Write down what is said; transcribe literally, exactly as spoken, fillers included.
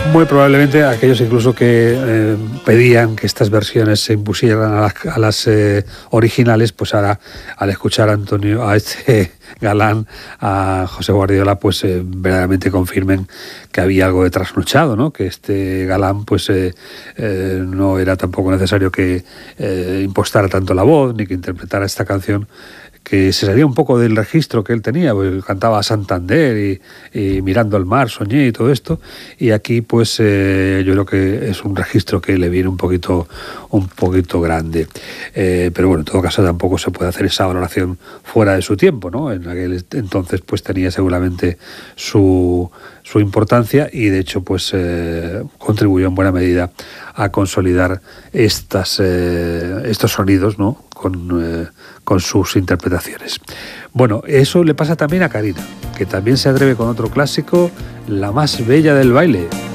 Muy probablemente aquellos incluso que eh, pedían que estas versiones se impusieran a las, a las eh, originales, pues ahora al escuchar a Antonio, a este Galán, a José Guardiola, pues eh, verdaderamente confirmen que había algo de trasnochado, ¿no? Que este Galán pues eh, eh, no era tampoco necesario que eh, impostara tanto la voz ni que interpretara esta canción, que se salía un poco del registro que él tenía, porque cantaba Santander y, y Mirando el mar, soñé y todo esto, y aquí pues eh, yo creo que es un registro que le viene un poquito, un poquito grande, eh, pero bueno, en todo caso tampoco se puede hacer esa valoración fuera de su tiempo, ¿no? En aquel entonces pues tenía seguramente su, su importancia y de hecho pues eh, contribuyó en buena medida a consolidar estas, eh, estos sonidos, ¿no? Con, eh, con sus interpretaciones. Bueno, eso le pasa también a Karina, que también se atreve con otro clásico, La más bella del baile.